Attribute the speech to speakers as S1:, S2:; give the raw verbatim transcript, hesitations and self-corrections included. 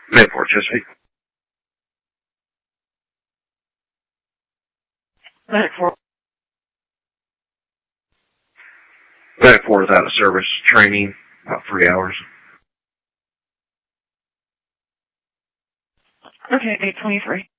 S1: Mayport, Chesapeake.
S2: Medic four.
S1: Medic four is out of service. Training, about three hours.
S2: Okay, eight twenty-three.